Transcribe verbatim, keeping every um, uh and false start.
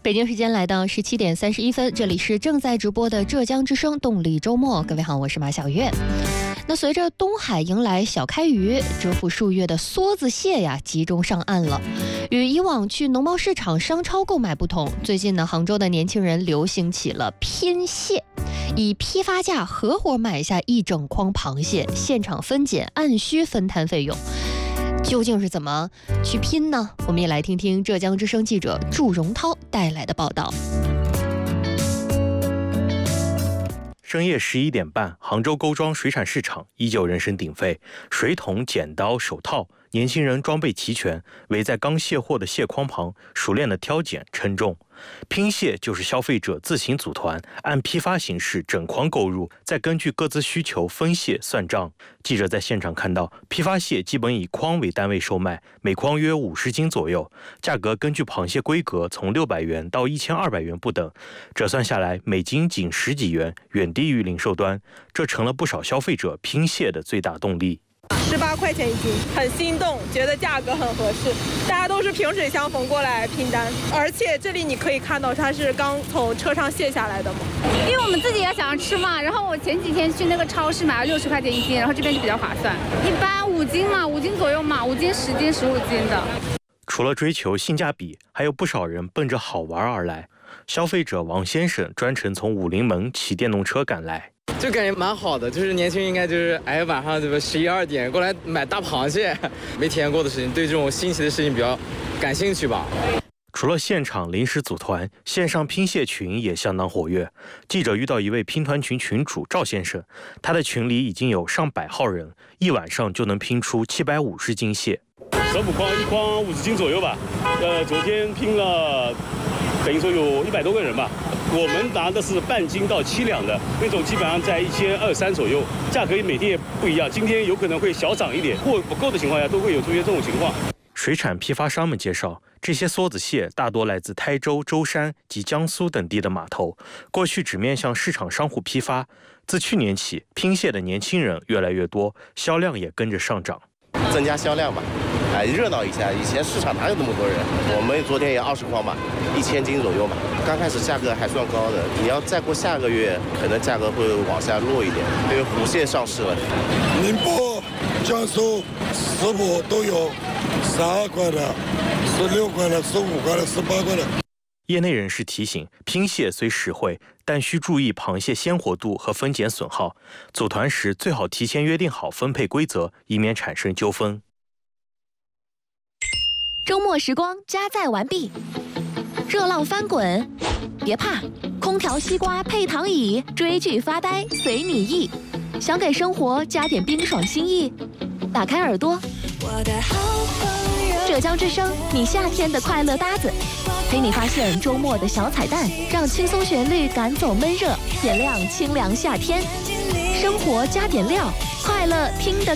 北京时间来到十七点三十一分，这里是正在直播的浙江之声动力周末。各位好，我是马小月。那随着东海迎来小开渔，蛰伏数月的梭子蟹呀集中上岸了。与以往去农贸市场、商超购买不同，最近呢，杭州的年轻人流行起了拼蟹，以批发价合伙买下一整筐螃蟹，现场分拣，按需分摊费用。究竟是怎么去拼呢？我们也来听听浙江之声记者祝荣涛带来的报道。 深夜十一点半，杭州钩庄水产市场依旧人声鼎沸，水桶、剪刀、手套，年轻人装备齐全，围在刚卸货的蟹筐旁，熟练的挑拣称重。拼蟹就是消费者自行组团，按批发形式整筐购入，再根据各自需求分蟹算账。记者在现场看到，批发蟹基本以筐为单位售卖，每筐约五十斤左右，价格根据螃蟹规格从六百元到一千二百元不等，折算下来每斤仅十几元，远低于零售端，这成了不少消费者拼蟹的最大动力。 十八块钱一斤，很心动，觉得价格很合适。大家都是萍水相逢过来拼单，而且这里你可以看到它是刚从车上卸下来的嘛。 因为我们自己也想要吃嘛，然后我前几天去那个超市买了六十块钱一斤，然后这边就比较划算，一般五斤嘛，五斤左右嘛，五斤、十斤、十五斤的。 除了追求性价比，还有不少人奔着好玩而来。消费者王先生专程从武林门骑电动车赶来。 就感觉蛮好的，就是年轻人应该就是哎晚上对吧十一二点过来买大螃蟹，没体验过的事情，对这种新奇的事情比较感兴趣吧。 除了现场临时组团，线上拼蟹群也相当活跃。记者遇到一位拼团群群主赵先生，他的群里已经有上百号人，一晚上就能拼出七百五十斤蟹。 手捕筐一筐五十斤左右吧，呃，昨天拼了，等于说有一百多个人吧。我们拿的是半斤到七两的那种，基本上在一千二三左右，价格每天也不一样。今天有可能会小涨一点，货不够的情况下都会有出现这种情况。 水产批发商们介绍，这些梭子蟹大多来自台州、舟山及江苏等地的码头，过去只面向市场商户批发。自去年起，拼蟹的年轻人越来越多，销量也跟着上涨。 增加销量吧，哎，热闹一下。以前市场哪有那么多人？我们昨天也二十筐吧，一千斤左右吧。刚开始价格还算高的，你要再过下个月，可能价格会往下落一点，因为虎蟹上市了。 宁波、江苏、石浦都有十二块的、十六块的、十五块的、十八块的。 业内人士提醒，拼蟹虽实惠，但需注意螃蟹鲜活度和分拣损耗。组团时最好提前约定好分配规则，以免产生纠纷。 周末时光加载完毕，热浪翻滚，别怕，空调、西瓜配躺椅，追剧发呆随你意。想给生活加点冰爽心意，打开耳朵，浙江之声，你夏天的快乐搭子。陪你发现周末的小彩蛋，让轻松旋律赶走闷热，点亮清凉夏天。生活加点料，快乐听得